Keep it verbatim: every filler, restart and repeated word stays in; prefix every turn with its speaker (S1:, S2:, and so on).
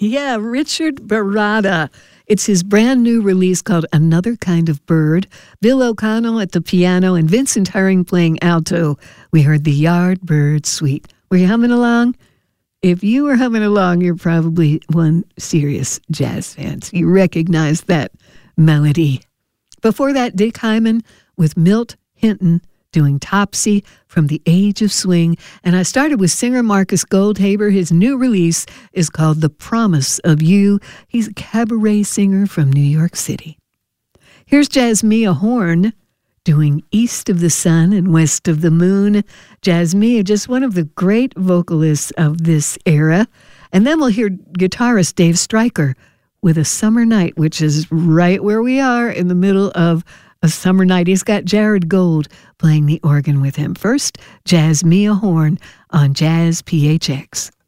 S1: Yeah, Richard Barada. It's his brand new release called Another Kind of Bird. Bill O'Connell at the piano and Vincent Herring playing alto. We heard the Yardbird Suite. Were you humming along? If you were humming along, you're probably one serious jazz fan. So you recognize that melody. Before that, Dick Hyman with Milt Hinton doing Topsy from the Age of Swing. And I started with singer Marcus Goldhaber. His new release is called The Promise of You. He's a cabaret singer from New York City. Here's Jasmia Horn doing East of the Sun and West of the Moon. Jasmia, just one of the great vocalists of this era. And then we'll hear guitarist Dave Stryker with A Summer Night, which is right where we are in the middle of a summer night. He's got Jared Gold playing the organ with him. First, Jasmia Horn on Jazz P H X.